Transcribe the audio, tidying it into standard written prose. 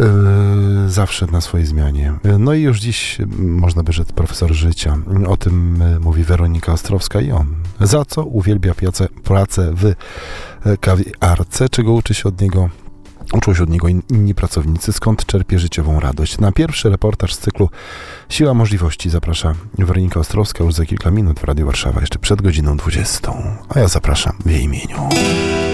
Zawsze na swojej zmianie. No i już dziś można by rzec profesor życia. O tym mówi Weronika Ostrowska i on. Za co uwielbia pracę w kawiarce, czego uczą się od niego inni pracownicy, skąd czerpie życiową radość. Na pierwszy reportaż z cyklu Siła Możliwości zaprasza Weronika Ostrowska już za kilka minut w Radiu Warszawa, jeszcze przed godziną 20. A ja zapraszam w jej imieniu.